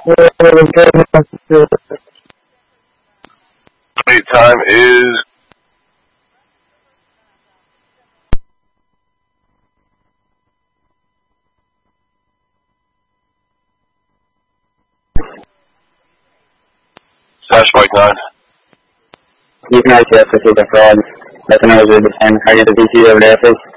Wait time is Bike 9. You can ITS with the fraud. Let them know the 10. How you the VC over there, please?